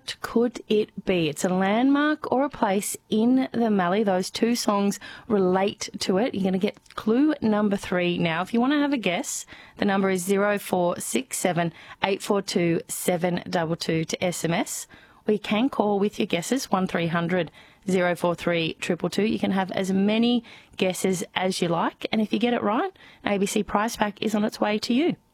What could it be? It's a landmark or a place in the Mallee. Those two songs relate to it. You're going to get clue number 3 now. If you want to have a guess, the number is 0467 842 722 to SMS. Or you can call with your guesses, 1300 043 222. You can have as many guesses as you like. And if you get it right, ABC Prize Pack is on its way to you.